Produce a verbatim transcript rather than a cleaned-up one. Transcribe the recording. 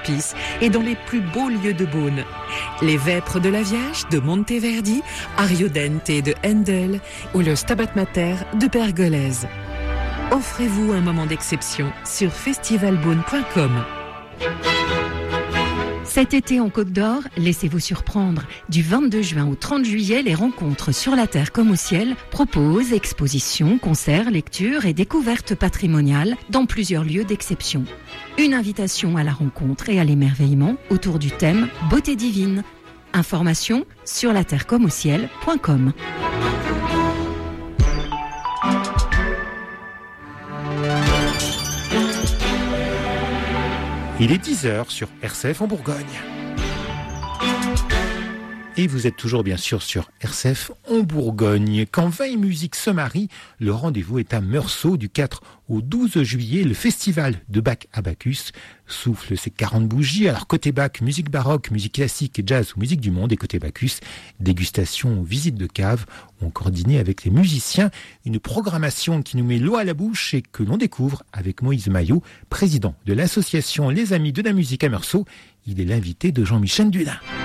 Sulpice et dans les plus beaux lieux de Beaune. Les Vêpres de la Vierge de Monteverdi, Ariodente de Handel ou le Stabat Mater de Pergolèse. Offrez-vous un moment d'exception sur festival beaune point com. Cet été en Côte d'Or, laissez-vous surprendre. Du vingt-deux juin au trente juillet, les rencontres sur la terre comme au ciel proposent expositions, concerts, lectures et découvertes patrimoniales dans plusieurs lieux d'exception. Une invitation à la rencontre et à l'émerveillement autour du thème Beauté divine. Information sur la terre comme au ciel point com. Il est dix heures sur R C F en Bourgogne. Et vous êtes toujours bien sûr sur R C F en Bourgogne. Quand vin et musique se marient, le rendez-vous est à Meursault du quatre au douze juillet. Le festival de Bach à Bacchus souffle ses quarante bougies. Alors côté Bach, musique baroque, musique classique, jazz ou musique du monde. Et côté Bacchus, dégustation ou visite de cave. On coordonne avec les musiciens une programmation qui nous met l'eau à la bouche et que l'on découvre avec Moïse Maillot, président de l'association Les Amis de la Musique à Meursault. Il est l'invité de Jean-Michel Dudin.